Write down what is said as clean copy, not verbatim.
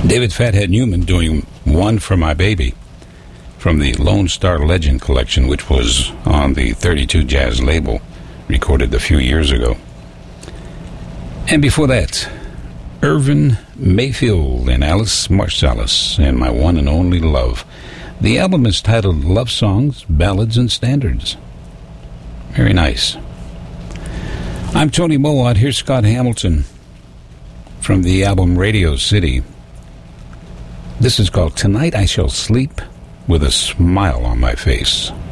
David Fathead Newman doing One for My Baby from the Lone Star Legend collection, which was on the 32 Jazz label, recorded a few years ago. And before that, Irvin Mayfield and Alice Marsalis and My One and Only Love. The album is titled Love Songs, Ballads, and Standards. Very nice. I'm Tony Mowat. Here's Scott Hamilton from the album Radio City. This is called Tonight I Shall Sleep with a Smile on My Face.